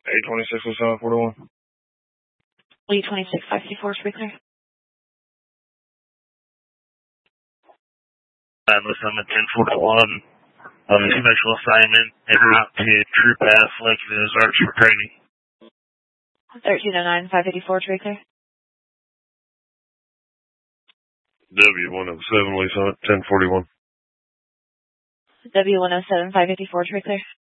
826 was 741. Lee 26 554 to be clear. Listen, I'm at 1041. Special assignment en route to Troop F, Lakeview Ozarks for training. 1309 584 to be clear. W107 Lee Summit 1041. W107 584 to be clear.